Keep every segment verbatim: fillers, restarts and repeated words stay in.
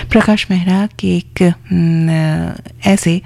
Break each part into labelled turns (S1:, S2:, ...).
S1: प्रकाश मेहरा के एक न, ऐसे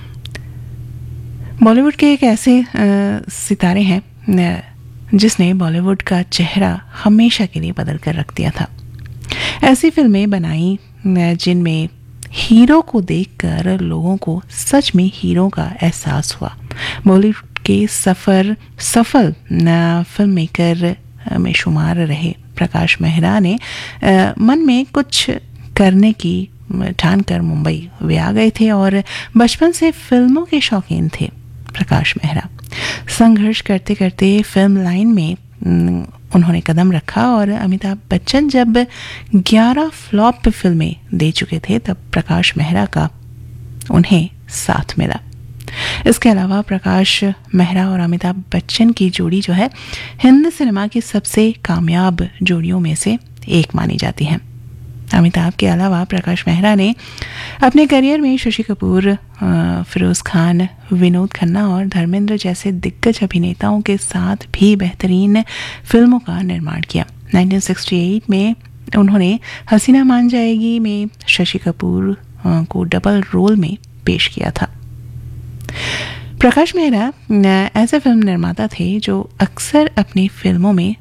S1: बॉलीवुड के एक ऐसे आ, सितारे हैं न, जिसने बॉलीवुड का चेहरा हमेशा के लिए बदल कर रख दिया था। ऐसी फिल्में बनाई न, जिनमें हीरो को देखकर लोगों को सच में हीरो का एहसास हुआ। बॉलीवुड के सफर सफल न, फिल्म मेकर में शुमार रहे प्रकाश मेहरा ने आ, मन में कुछ करने की ठान कर मुंबई वे आ गए थे और बचपन से फिल्मों के शौकीन थे प्रकाश मेहरा। संघर्ष करते करते फिल्म लाइन में न, उन्होंने कदम रखा और अमिताभ बच्चन जब ग्यारह फ्लॉप फिल्में दे चुके थे तब प्रकाश मेहरा का उन्हें साथ मिला। इसके अलावा प्रकाश मेहरा और अमिताभ बच्चन की जोड़ी जो है हिंदी सिनेमा की सबसे कामयाब जोड़ियों में से एक मानी जाती है। अमिताभ के अलावा प्रकाश मेहरा ने अपने करियर में शशि कपूर, फिरोज खान, विनोद खन्ना और धर्मेंद्र जैसे दिग्गज अभिनेताओं के साथ भी बेहतरीन फिल्मों का निर्माण किया। उन्नीस सौ अड़सठ में उन्होंने हसीना मान जाएगी में शशि कपूर को डबल रोल में पेश किया था। प्रकाश मेहरा ऐसे फिल्म निर्माता थे जो अक्सर अपनी फिल्मों में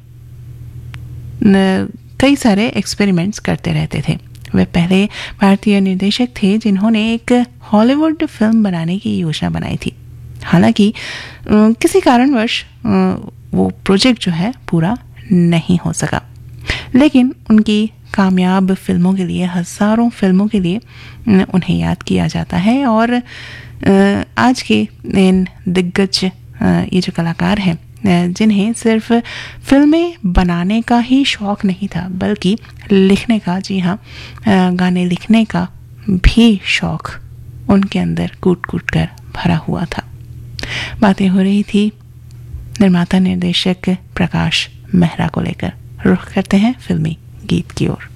S1: कई सारे एक्सपेरिमेंट्स करते रहते थे। वे पहले भारतीय निर्देशक थे जिन्होंने एक हॉलीवुड फिल्म बनाने की योजना बनाई थी। हालांकि किसी कारणवश वो प्रोजेक्ट जो है पूरा नहीं हो सका, लेकिन उनकी कामयाब फिल्मों के लिए, हजारों फिल्मों के लिए उन्हें याद किया जाता है। और आज के इन दिग्गज ये जो कलाकार हैं जिन्हें सिर्फ फिल्में बनाने का ही शौक नहीं था बल्कि लिखने का, जी हाँ, गाने लिखने का भी शौक उनके अंदर कूट कूट कर भरा हुआ था। बातें हो रही थी निर्माता निर्देशक प्रकाश मेहरा को लेकर। रुख करते हैं फिल्मी गीत की ओर।